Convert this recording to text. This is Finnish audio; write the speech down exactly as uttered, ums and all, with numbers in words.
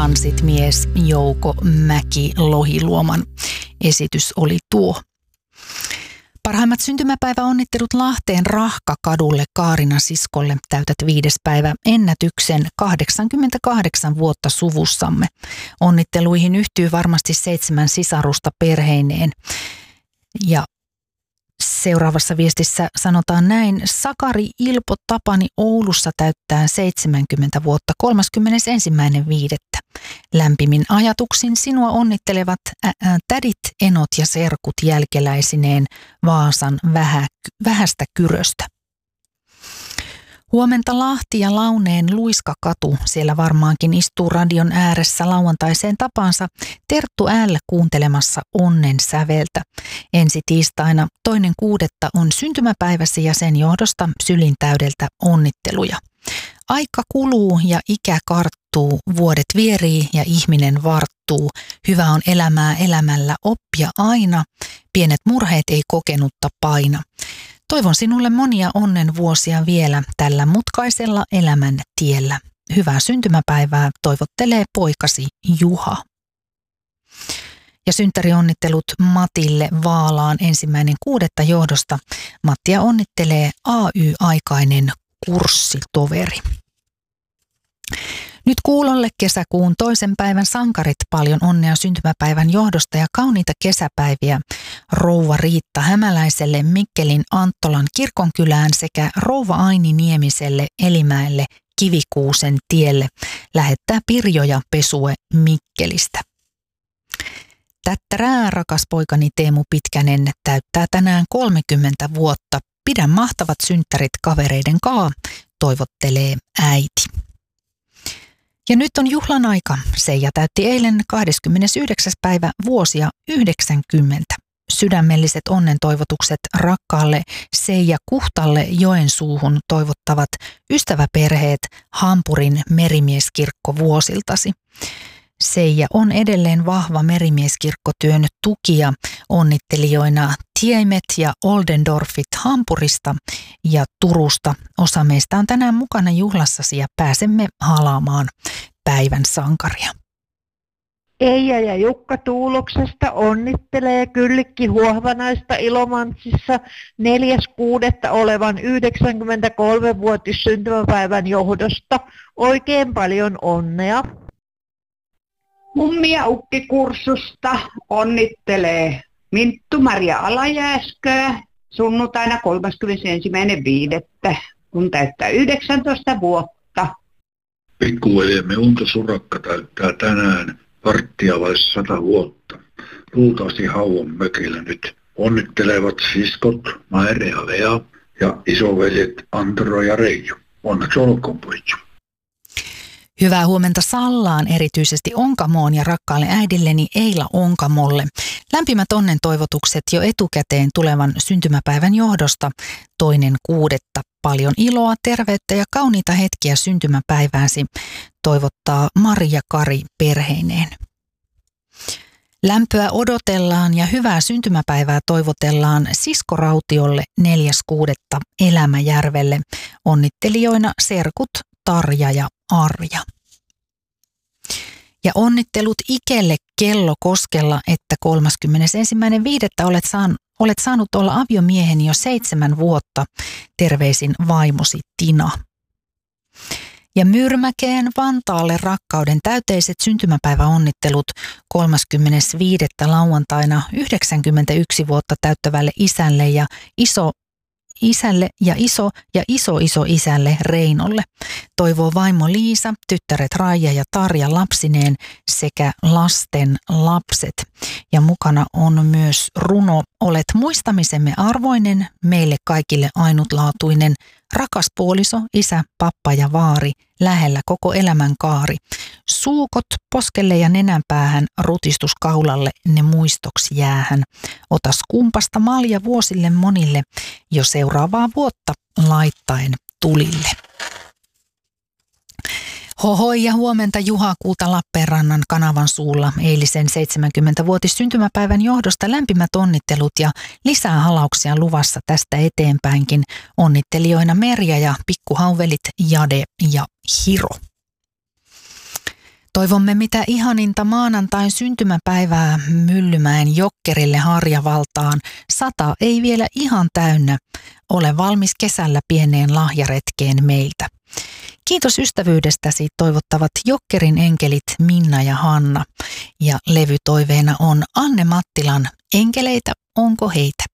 Transit-mies Jouko Mäki-Lohiluoman esitys oli tuo. Parhaimmat syntymäpäiväonnittelut Lahteen Rahkakadulle Kaarina siskolle. Täytät viides päivä ennätyksen kahdeksankymmentäkahdeksan vuotta suvussamme. Onnitteluihin yhtyy varmasti seitsemän sisarusta perheineen. Ja seuraavassa viestissä sanotaan näin: Sakari Ilpo Tapani Oulussa täyttää seitsemänkymmentä vuotta kolmaskymmenesensimmäinen viidettä. Lämpimin ajatuksin sinua onnittelevat ä- ä- tädit, enot ja serkut jälkeläisineen Vaasan vähä, vähästä Kyröstä. Huomenta Lahti ja Launeen Luiskakatu. Siellä varmaankin istuu radion ääressä lauantaiseen tapansa Terttu L. kuuntelemassa onnen säveltä. Ensi tiistaina toinen kuudetta on syntymäpäiväsi ja sen johdosta sylin täydeltä onnitteluja. Aika kuluu ja ikä karttuu, vuodet vierii ja ihminen varttuu. Hyvä on elämää elämällä oppia aina, pienet murheet ei kokenutta paina. Toivon sinulle monia onnen vuosia vielä tällä mutkaisella elämän tiellä. Hyvää syntymäpäivää toivottelee poikasi Juha. Ja synttärionnittelut Matille Vaalaan ensimmäinen kuudetta johdosta. Mattia onnittelee A Y-aikainen kurssitoveri. Nyt kuulolle kesäkuun toisen päivän sankarit, paljon onnea syntymäpäivän johdosta ja kauniita kesäpäiviä rouva Riitta Hämäläiselle Mikkelin Anttolan kirkonkylään sekä rouva Aini Niemiselle Elimäelle Kivikuusen tielle. Lähettää Pirjo ja Pesue Mikkelistä. Tättärää, rakas poikani Teemu Pitkänen täyttää tänään kolmekymmentä vuotta. Pidä mahtavat synttärit kavereiden kaa, toivottelee äiti. Ja nyt on juhlan aika. Seija täytti eilen kahdeskymmenesyhdeksäs päivä vuosia yhdeksänkymmentä. Sydämelliset onnentoivotukset rakkaalle Seija Kuhtalle Joensuuhun toivottavat ystäväperheet Hampurin merimieskirkko vuosiltasi. Seija on edelleen vahva merimieskirkkotyön tukija, onnittelijoina Tiemet ja Oldendorfit Hampurista ja Turusta. Osa meistä on tänään mukana juhlassasi ja pääsemme halaamaan päivän sankaria. Eija ja Jukka Tuuloksesta onnittelee Kyllikki Huohvanaista Ilomantsissa neljäs kuudetta olevan yhdeksänkymmentäkolmevuotis syntymäpäivän johdosta. Oikein paljon onnea. Mummi ja ukki Kursusta onnittelee Minttu Maria Alajääsköä sunnuntaina kolmaskymmenesensimmäinen viidettä kun täyttää yhdeksäntoista vuotta. Pikkuveljemme Unto Surakka täyttää tänään varttia vai sata vuotta. Luultavasti Hauon mökillä nyt onnittelevat siskot Maere ja Lea ja isoveljet Antero ja Reijo. Onneksi olkoon pojitsu. Hyvää huomenta Sallaan, erityisesti Onkamoon ja rakkaalle äidilleni Eila Onkamolle. Lämpimät onnen toivotukset jo etukäteen tulevan syntymäpäivän johdosta. Toinen kuudetta. Paljon iloa, terveyttä ja kauniita hetkiä syntymäpäivääsi, toivottaa Maria Kari perheineen. Lämpöä odotellaan ja hyvää syntymäpäivää toivotellaan Sisko Rautiolle neljäs kuudetta Elämäjärvelle. Onnittelijoina serkut Tarja ja Arja. Ja onnittelut Ikelle Kellokoskella, että kolmaskymmenesensimmäinen viidettä olet, saan, olet saanut olla aviomieheni jo seitsemän vuotta. Terveisin vaimosi Tina. Ja Myyrmäkeen Vantaalle rakkauden täyteiset syntymäpäiväonnittelut kolmaskymmenes viidettä lauantaina yhdeksänkymmentäyksi vuotta täyttävälle isälle ja iso isälle ja iso ja iso iso isälle Reinolle. Toivoo vaimo Liisa, tyttäret Raija ja Tarja lapsineen sekä lasten lapset. Ja mukana on myös runo Olet muistamisemme arvoinen, meille kaikille ainutlaatuinen, rakas puoliso, isä, pappa ja vaari, lähellä koko elämän kaari. Suukot poskelle ja nenänpäähän, rutistus kaulalle, ne muistoksi jäähän. Otas kumpasta malja vuosille monille, jo seuraavaa vuotta laittaen tulille. Hohoi ja huomenta Juha Kulta Lappeenrannan kanavan suulla eilisen seitsemänkymmentävuotis syntymäpäivän johdosta lämpimät onnittelut ja lisää halauksia luvassa tästä eteenpäinkin. Onnittelijoina Merja ja pikkuhauvelit Jade ja Hiro. Toivomme mitä ihaninta maanantain syntymäpäivää Myllymäen Jokkerille Harjavaltaan. Sata ei vielä ihan täynnä. Ole valmis kesällä pieneen lahjaretkeen meiltä. Kiitos ystävyydestäsi, toivottavat Jokkerin enkelit Minna ja Hanna. Ja levytoiveena on Anne Mattilan Enkeleitä, onko heitä?